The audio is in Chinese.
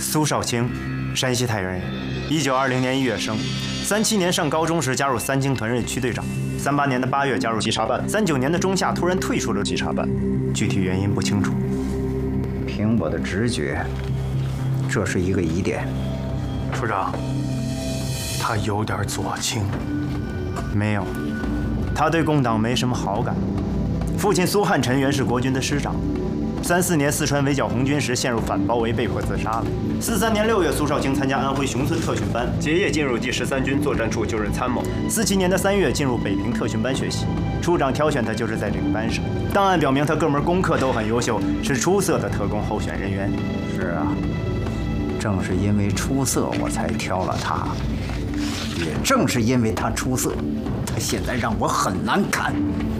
苏少卿，山西太原人，1920年1月生，37年上高中时加入三青团任区队长，38年的8月加入稽查办，39年的中夏突然退出了稽查办，具体原因不清楚。 凭我的直觉，这是一个疑点。 处长，他有点左倾。 没有，他对共党没什么好感。父亲苏汉臣原是国军的师长。34年四川围剿红军时陷入反包围，被迫自杀了。43年6月，苏少卿参加安徽熊村特训班，结业进入第13军作战处就任参谋。47年的3月，进入北平特训班学习，处长挑选他就是在这个班上。档案表明，他各门功课都很优秀，是出色的特工候选人员。 是啊，正是因为出色，我才挑了他。也正是因为他出色，他现在让我很难堪。